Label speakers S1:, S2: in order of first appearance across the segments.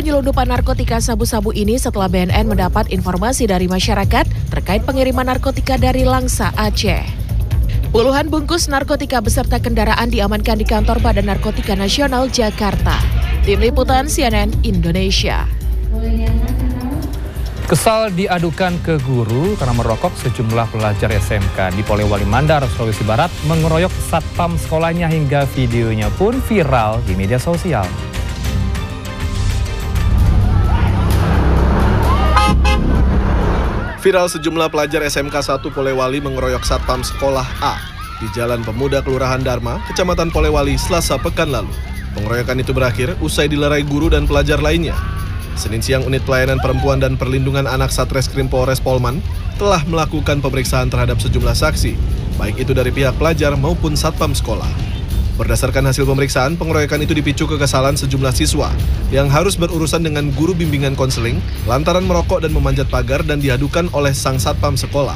S1: penyelundupan narkotika sabu-sabu ini setelah BNN mendapat informasi dari masyarakat terkait pengiriman narkotika dari Langsa, Aceh. Puluhan bungkus narkotika beserta kendaraan diamankan di kantor Badan Narkotika Nasional Jakarta. Tim Liputan CNN Indonesia.
S2: Kesal diadukan ke guru karena merokok, sejumlah pelajar SMK di Polewali Mandar, Sulawesi Barat mengeroyok satpam sekolahnya hingga videonya pun viral di media sosial.
S3: Viral sejumlah pelajar SMK 1 Polewali mengeroyok satpam sekolah A di Jalan Pemuda Kelurahan Dharma, Kecamatan Polewali, Selasa pekan lalu. Pengeroyokan itu berakhir usai dilerai guru dan pelajar lainnya. Senin siang, Unit Pelayanan Perempuan dan Perlindungan Anak Satreskrim Polres Polman telah melakukan pemeriksaan terhadap sejumlah saksi, baik itu dari pihak pelajar maupun satpam sekolah. Berdasarkan hasil pemeriksaan, pengeroyokan itu dipicu kekesalan sejumlah siswa yang harus berurusan dengan guru bimbingan konseling lantaran merokok dan memanjat pagar dan diadukan oleh sang satpam sekolah.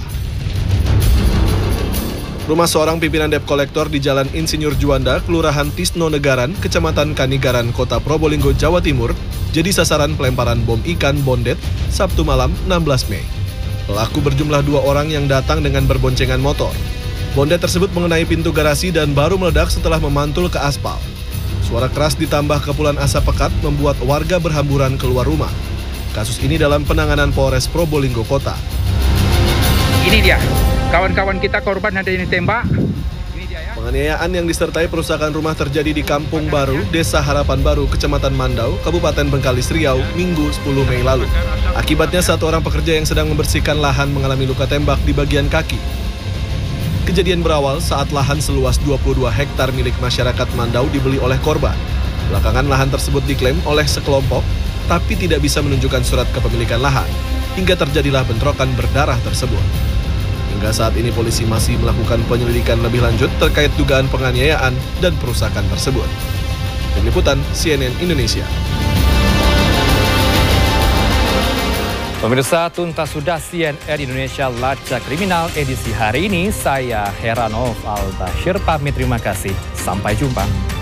S3: Rumah seorang pimpinan debt collector di Jalan Insinyur Juanda, Kelurahan Tisno Negaran, Kecamatan Kanigaran, Kota Probolinggo, Jawa Timur, jadi sasaran pelemparan bom ikan bondet Sabtu malam 16 Mei. Pelaku berjumlah 2 orang yang datang dengan berboncengan motor. Bondet tersebut mengenai pintu garasi dan baru meledak setelah memantul ke aspal. Suara keras ditambah kepulan asap pekat membuat warga berhamburan keluar rumah. Kasus ini dalam penanganan Polres Probolinggo Kota.
S4: Ini dia, kawan-kawan kita korban ada ini tembak. Ini dia, ya.
S3: Penganiayaan yang disertai perusakan rumah terjadi di Kampung Baru, Desa Harapan Baru, Kecamatan Mandau, Kabupaten Bengkalis Riau, Minggu 10 Mei lalu. Akibatnya 1 orang pekerja yang sedang membersihkan lahan mengalami luka tembak di bagian kaki. Kejadian berawal saat lahan seluas 22 hektar milik masyarakat Mandau dibeli oleh korban. Belakangan lahan tersebut diklaim oleh sekelompok, tapi tidak bisa menunjukkan surat kepemilikan lahan, hingga terjadilah bentrokan berdarah tersebut. Hingga saat ini polisi masih melakukan penyelidikan lebih lanjut terkait dugaan penganiayaan dan perusakan tersebut. Tim Liputan CNN Indonesia.
S2: Pemirsa, tuntas sudah CNN Indonesia Lacak Kriminal edisi hari ini. Saya Heranov Al-Bashir pamit, terima kasih. Sampai jumpa.